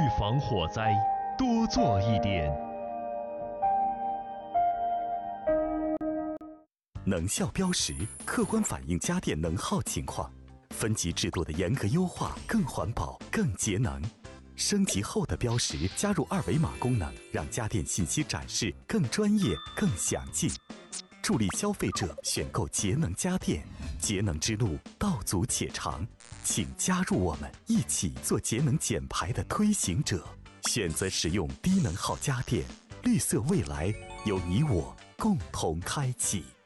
防火灾多做一点。 能效标识客观反映家电能耗情况，分级制度的严格优化更环保、更节能。升级后的标识加入二维码功能，让家电信息展示更专业、更详尽，助力消费者选购节能家电。节能之路道阻且长，请加入我们，一起做节能减排的推行者，选择使用低能耗家电，绿色未来由你我共同开启。